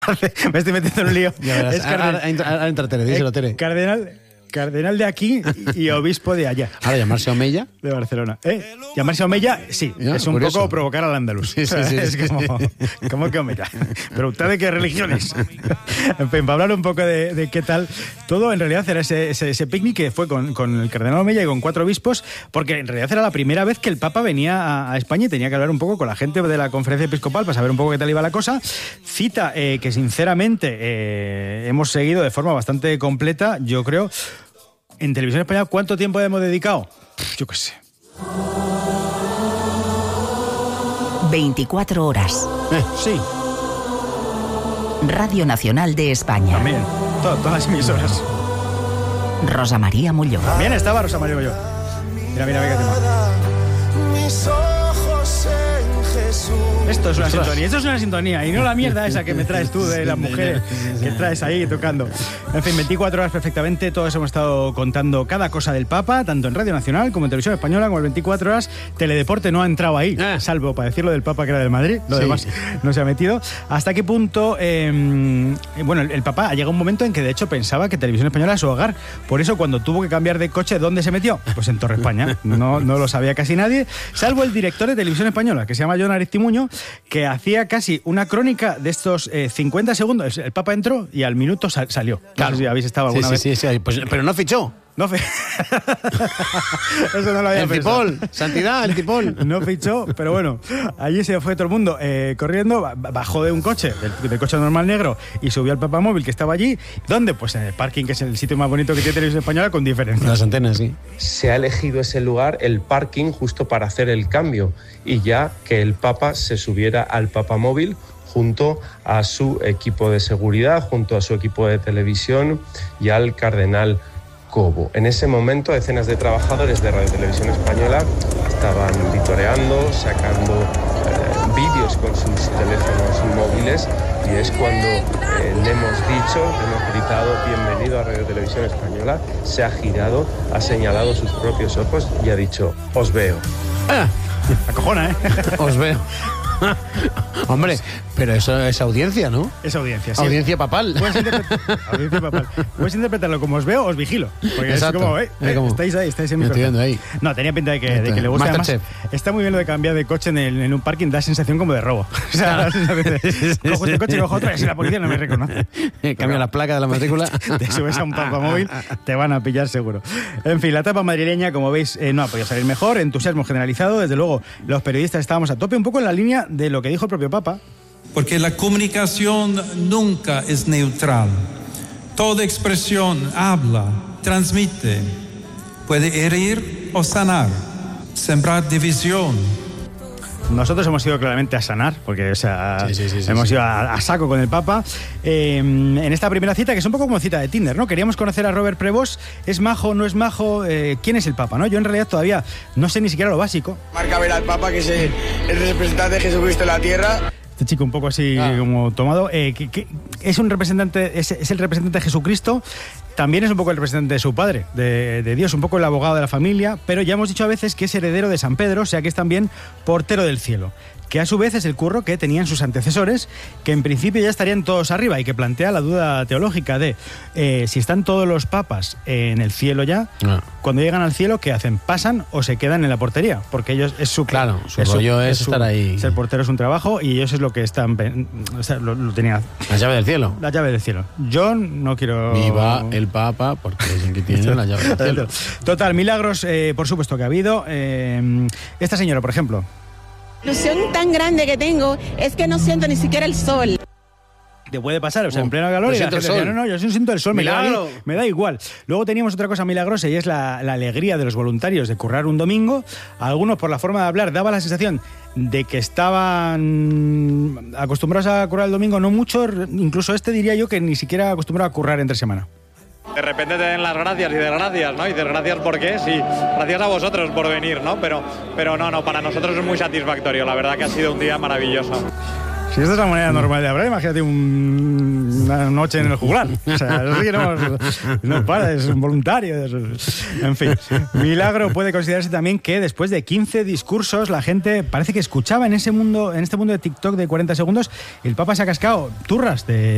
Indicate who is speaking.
Speaker 1: Me estoy metiendo en un lío.
Speaker 2: Ya verás, ahora entra Tere, díselo, Tere.
Speaker 1: Cardenal de aquí y obispo de allá.
Speaker 2: Ahora, llamarse Omeya.
Speaker 1: De Barcelona. Llamarse Omeya, sí.
Speaker 2: Ya,
Speaker 1: es un
Speaker 2: curioso.
Speaker 1: poco provocar al andaluz.
Speaker 2: Sí.
Speaker 1: Es como que Omeya. Pero usted de qué religiones. En fin, para hablar un poco de qué tal todo, en realidad era ese picnic que fue con el cardenal Omeya y con 4 obispos, porque en realidad era la primera vez que el Papa venía a España y tenía que hablar un poco con la gente de la conferencia episcopal para saber un poco qué tal iba la cosa. Cita que sinceramente hemos seguido de forma bastante completa, yo creo. En Televisión Española, ¿cuánto tiempo hemos dedicado? Yo qué sé.
Speaker 3: 24 horas.
Speaker 1: Sí.
Speaker 3: Radio Nacional de España.
Speaker 1: También. Todas las emisoras.
Speaker 3: Rosa María Molló.
Speaker 1: También estaba Rosa María Molló. Mira qué tema.
Speaker 4: Mis ojos en Jesús.
Speaker 1: Esto es una sintonía y no la mierda esa que me traes tú de las mujeres que traes ahí tocando. En fin, 24 horas perfectamente, todos hemos estado contando cada cosa del Papa, tanto en Radio Nacional como en Televisión Española, como el 24 horas. Teledeporte no ha entrado ahí, salvo para decirlo del Papa que era del Madrid, lo demás no se ha metido. ¿Hasta qué punto? Bueno, el Papa ha llegado un momento en que de hecho pensaba que Televisión Española era su hogar. Por eso cuando tuvo que cambiar de coche, ¿dónde se metió? Pues en Torre España. No lo sabía casi nadie, salvo el director de Televisión Española, que se llama Jon Aristimuño, que hacía casi una crónica de estos 50 segundos. El Papa entró y al minuto salió. Claro. No sé si habéis estado alguna vez.
Speaker 2: Sí, pues, pero no fichó.
Speaker 1: Eso no lo había pensado.
Speaker 2: El Cipol, santidad, el Cipol.
Speaker 1: No fichó, pero bueno, allí se fue todo el mundo corriendo, bajó de un coche, del coche normal negro, y subió al papamóvil que estaba allí. ¿Dónde? Pues en el parking, que es el sitio más bonito que tiene Televisión Española, con diferencia.
Speaker 2: Las antenas, sí.
Speaker 5: Se ha elegido ese lugar, el parking, justo para hacer el cambio, y ya que el Papa se subiera al papamóvil junto a su equipo de seguridad, junto a su equipo de televisión y al cardenal Cobo. En ese momento, decenas de trabajadores de Radio Televisión Española estaban vitoreando, sacando vídeos con sus teléfonos móviles, y es cuando le hemos gritado bienvenido a Radio Televisión Española. Se ha girado, ha señalado sus propios ojos y ha dicho: os veo.
Speaker 1: Acojona,
Speaker 2: Os veo. Hombre, pero eso es audiencia, ¿no?
Speaker 1: Es audiencia, sí.
Speaker 2: Audiencia papal.
Speaker 1: Audiencia papal. Puedes interpretarlo como os veo, os vigilo. Porque
Speaker 2: exacto.
Speaker 1: Es como, estáis en mi
Speaker 2: metiendo ahí.
Speaker 1: No, tenía pinta de que le gusta. Además, está muy bien lo de cambiar de coche en un parking, da sensación como de robo. O sea, cojo este coche y cojo otro y así la policía no me reconoce.
Speaker 2: Cambia la placa de la matrícula.
Speaker 1: Te subes a un papamóvil, te van a pillar seguro. En fin, la etapa madrileña, como veis, no ha podido salir mejor. Entusiasmo generalizado. Desde luego, los periodistas estábamos a tope, un poco en la línea de lo que dijo el propio Papa.
Speaker 6: Porque la comunicación nunca es neutral. Toda expresión habla, transmite, puede herir o sanar, sembrar división.
Speaker 1: Nosotros hemos ido claramente a sanar, porque hemos ido a saco con el Papa. En esta primera cita, que es un poco como cita de Tinder, ¿no? Queríamos conocer a Robert Prevost. ¿Es majo, no es majo? ¿Quién es el Papa, no? Yo en realidad todavía no sé ni siquiera lo básico.
Speaker 7: Marca ver al Papa, que es el representante de Jesucristo en la tierra.
Speaker 1: Este chico un poco así como tomado. Que es un representante, es el representante de Jesucristo. También es un poco el representante de su padre, de Dios, un poco el abogado de la familia, pero ya hemos dicho a veces que es heredero de San Pedro, o sea que es también portero del cielo, que a su vez es el curro que tenían sus antecesores, que en principio ya estarían todos arriba, y que plantea la duda teológica de si están todos los papas en el cielo ya, cuando llegan al cielo, ¿qué hacen? ¿Pasan o se quedan en la portería? Porque ellos su
Speaker 2: rollo es estar ahí.
Speaker 1: Ser portero es un trabajo y ellos es lo que están, o sea, lo tenían.
Speaker 2: La llave del cielo.
Speaker 1: La llave del cielo. Yo no quiero...
Speaker 2: Viva el Papa, porque es el que tiene la llave del cielo.
Speaker 1: Total, milagros, por supuesto que ha habido. Esta señora, por ejemplo.
Speaker 8: La ilusión tan grande que tengo es que no siento ni siquiera el sol.
Speaker 1: Te puede pasar, o sea, en pleno calor, y la gente decía, no, yo siento el sol, me da igual. Luego teníamos otra cosa milagrosa, y es la alegría de los voluntarios de currar un domingo. Algunos, por la forma de hablar, daba la sensación de que estaban acostumbrados a currar el domingo, no mucho, incluso diría yo que ni siquiera acostumbrado a currar entre semana.
Speaker 9: De repente te den las gracias y de gracias, ¿no? Y dices, gracias por qué, sí, gracias a vosotros por venir, ¿no? Pero no, para nosotros es muy satisfactorio, la verdad que ha sido un día maravilloso.
Speaker 1: Si esta es la manera normal de hablar, imagínate una noche en el juglar. O sea, eso sí que no para, es un voluntario. En fin, milagro puede considerarse también que después de 15 discursos, la gente parece que escuchaba en este mundo de TikTok de 40 segundos, el Papa se ha cascado turras de